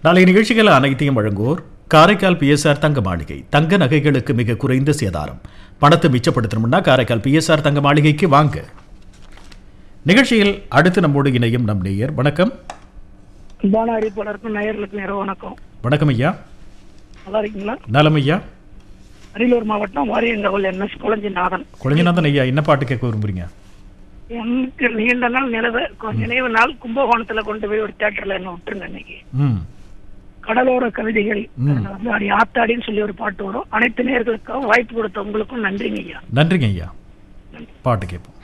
நாளைய நிகழ்ச்சிகள் அனைத்தையும் வழங்குவோர் காரைக்கால் பிஎஸ்ஆர் தங்க மாளிகை. தங்க நகைகளுக்கு மிக குறைந்த சேதாரம். பணத்தை மிச்சப்படுத்தணும்னா காரைக்கால் பிஎஸ்ஆர் தங்க மாளிகைக்கு வாங்க. நிகழ்ச்சியில் அடுத்து நம்மோடு இணையும் நம் நேயர். வணக்கம். அறிவிப்பாளருக்கும் நேயர்களுக்கும் நேரம் வணக்கம். வணக்கம் ஐயா. நல்லா இருக்கீங்களா? நலம் ஐயா. அரியலூர் மாவட்டம் வாரியங்கவல் என்எஸ் குளஞ்சிநாதன். குளஞ்சிநாதன் ஐயா, என்ன பாட்டு கேட்க விரும்புறீங்க? எனக்கு நீண்ட நாள் நினைவு நாள் கும்பகோணத்துல கொண்டு போய் ஒரு தியேட்டர்ல என்ன விட்டுருங்க. இன்னைக்கு கடலோர கவிதைகள் ஆத்தாடின்னு சொல்லி ஒரு பாட்டு வரும். அனைத்து நேயர்களுக்கும் வாய்ப்பு கொடுத்த உங்களுக்கும் நன்றிங்க ஐயா. நன்றிங்க ஐயா. பாட்டு கேட்போம்.